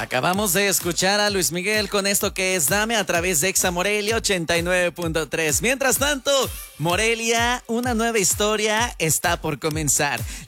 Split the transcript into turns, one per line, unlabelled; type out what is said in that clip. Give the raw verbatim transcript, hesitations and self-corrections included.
Acabamos de escuchar a Luis Miguel con esto que es Dame a través de Exa Morelia ochenta y nueve punto tres. Mientras tanto, Morelia, una nueva historia está por comenzar.